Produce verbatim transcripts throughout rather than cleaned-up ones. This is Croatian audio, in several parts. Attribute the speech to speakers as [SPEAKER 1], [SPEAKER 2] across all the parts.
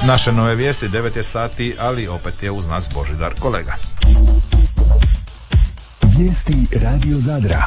[SPEAKER 1] Naše nove vijesti, devet je sati, ali opet je uz nas Božidar Kolega.
[SPEAKER 2] Vijesti Radio Zadra.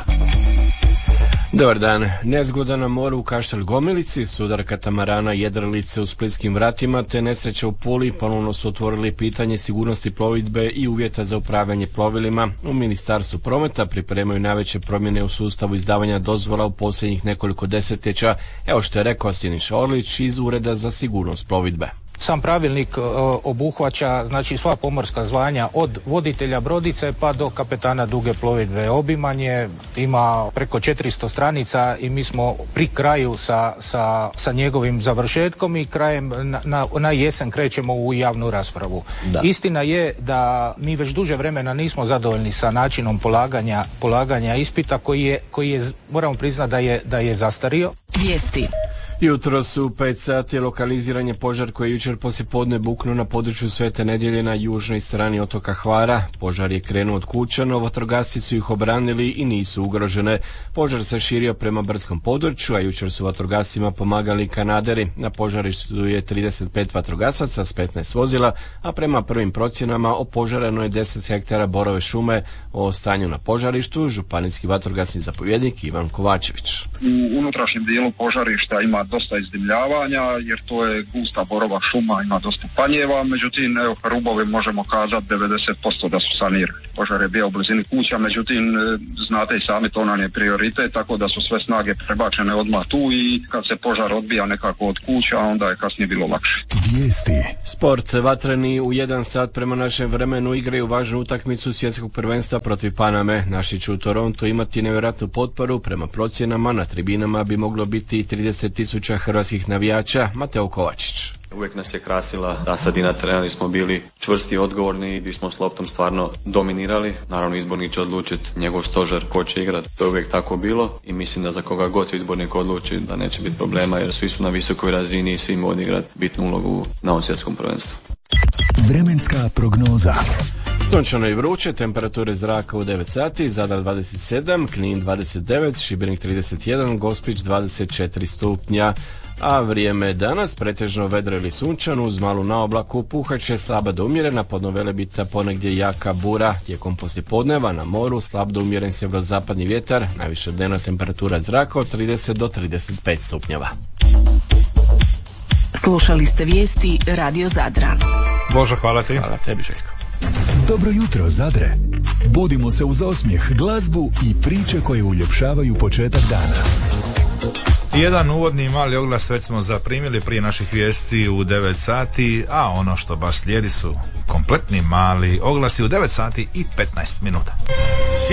[SPEAKER 3] Dobar dan. Nezgoda na moru u Kaštel Gomilici, sudar katamarana Jedrilice u Splitskim vratima te nesreća u Puli ponovno su otvorili pitanje sigurnosti plovidbe i uvjeta za upravljanje plovilima. U Ministarstvu prometa pripremaju najveće promjene u sustavu izdavanja dozvola u posljednjih nekoliko desetljeća, evo što je rekao Siniša Orlić iz Ureda za sigurnost plovidbe.
[SPEAKER 4] Sam pravilnik obuhvaća znači sva pomorska zvanja od voditelja brodice pa do kapetana duge plovidbe. Obiman je, ima preko četiristo stranica i mi smo pri kraju sa, sa, sa njegovim završetkom i krajem na, na, na jesen krećemo u javnu raspravu. Da. Istina je da mi već duže vremena nismo zadovoljni sa načinom polaganja, polaganja ispita koji je, koji je, moramo priznati da je, da je zastario.
[SPEAKER 5] Vijesti.
[SPEAKER 3] Jutros u pet sati lokaliziran je požar koji je jučer poslijepodne buknuo na području Svete Nedjelje na južnoj strani otoka Hvara. Požar je krenuo od kuća, no vatrogasci su ih obranili i nisu ugrožene. Požar se širio prema brdskom području, a jučer su vatrogascima pomagali kanaderi. Na požarištu je trideset pet vatrogasaca s petnaest vozila, a prema prvim procjenama opožareno je deset hektara borove šume. O stanju na požarištu županijski vatrogasni zapovjednik Ivan Kovačević.
[SPEAKER 6] U unutrašnjem dijelu požarišta ima dosta izdimljavanja jer to je gusta borova šuma, ima dosta panjeva, međutim evo rubovi možemo kazati devedeset posto da su sanirani. Požar je bio u blizini kuća, međutim znate i sami to nam je prioritet, tako da su sve snage prebačene odmah tu i kad se požar odbija nekako od kuća onda je kasnije bilo lakše.
[SPEAKER 2] Vijesti.
[SPEAKER 3] Sport. Vatreni u jedan sat prema našem vremenu igraju važnu utakmicu svjetskog prvenstva protiv Paname. Naši će u Torontu imati nevjerojatnu potporu, prema procjenama na tribinama bi moglo biti trideset tisuća hrvatskih navijača. Mateo Kovačić.
[SPEAKER 7] Uvijek nas je krasila rasadina terena gdje smo bili čvrsti i odgovorni i gdje smo s loptom stvarno dominirali. Naravno izbornik će odlučiti njegov stožer ko će igrati. To je uvijek tako bilo i mislim da za koga god se izbornik odluči da neće biti problema jer svi su na visokoj razini i svi mogu odigrati bitnu ulogu na ovom svjetskom prvenstvu.
[SPEAKER 2] Vremenska prognoza.
[SPEAKER 3] Sunčano i vruće, temperature zraka u devet sati, Zadar dvadeset sedam, Knin dvadeset devet, Šibenik trideset jedan, Gospić dvadeset četiri stupnja. A vrijeme danas pretežno vedro ili sunčano uz malu naoblaku, puhaće slaba do umjerena, podno Velebita ponegdje jaka bura. Tijekom poslijepodneva na moru slab do umjeren sjeverozapadni vjetar, najviša dnevna temperatura zraka od trideset do trideset pet stupnjeva.
[SPEAKER 5] Slušali ste vijesti Radio Zadra.
[SPEAKER 1] Bože, hvala ti.
[SPEAKER 3] Hvala tebi, Željko.
[SPEAKER 2] Dobro jutro, Zadre. Budimo se uz osmijeh, glazbu i priče koje uljepšavaju početak dana.
[SPEAKER 1] Jedan uvodni mali oglas već smo zaprimili prije naših vijesti u devet sati, a ono što baš slijedi su kompletni mali oglasi u devet sati i petnaest minuta.